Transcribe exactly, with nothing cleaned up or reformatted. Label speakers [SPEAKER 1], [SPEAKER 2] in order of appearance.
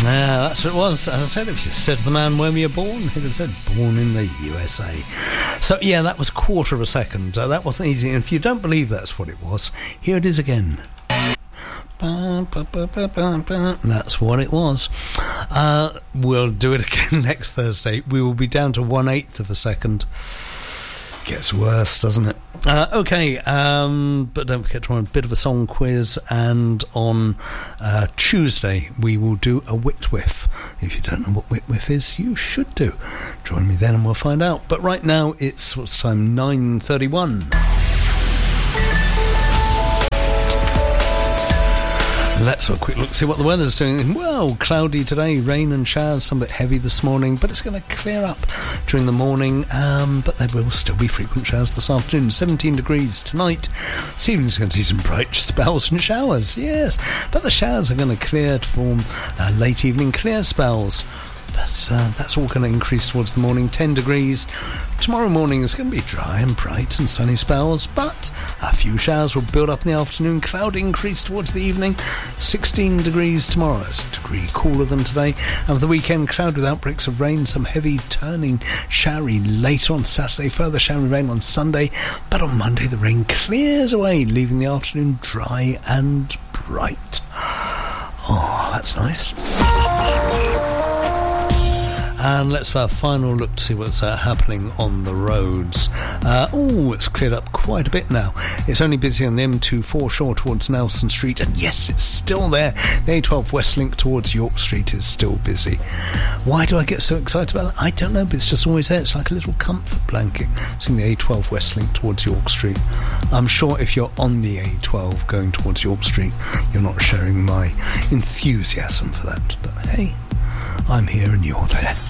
[SPEAKER 1] Yeah, that's what it was. As I said, if you said to the man, "Where were you born?" he'd have said, "Born in the U S A." So, yeah, that was a quarter of a second. Uh, that wasn't easy. And if you don't believe that's what it was, here it is again. That's what it was. Uh, we'll do it again next Thursday. We will be down to one-eighth of a second. Gets worse, doesn't it? Uh, okay, um, but don't forget to run a bit of a song quiz, and on uh, Tuesday we will do a Whitwith. If you don't know what Whitwith is, you should do. Join me then and we'll find out. But right now it's, what's the time, nine thirty-one. Let's have a quick look, see what the weather's doing. Well, cloudy today, rain and showers, some bit heavy this morning, but it's going to clear up during the morning, um, but there will still be frequent showers this afternoon. seventeen degrees tonight. This evening's going to see some bright spells and showers, yes, but the showers are going to clear to form uh, late evening clear spells. But uh, that's all going to increase towards the morning. ten degrees. Tomorrow morning is going to be dry and bright and sunny spells, but a few showers will build up in the afternoon. Cloud increase towards the evening. sixteen degrees tomorrow. That's a degree cooler than today. And for the weekend, cloud with outbreaks of rain. Some heavy turning showery later on Saturday. Further showery rain on Sunday. But on Monday, the rain clears away, leaving the afternoon dry and bright. Oh, that's nice. And let's have a final look to see what's uh, happening on the roads. Uh, oh, it's cleared up quite a bit now. It's only busy on the M two foreshore towards Nelson Street. And yes, it's still there. The A twelve Westlink towards York Street is still busy. Why do I get so excited about that? I don't know, but it's just always there. It's like a little comfort blanket, seeing the A twelve Westlink towards York Street. I'm sure if you're on the A twelve going towards York Street, you're not sharing my enthusiasm for that. But hey, I'm here and you're there.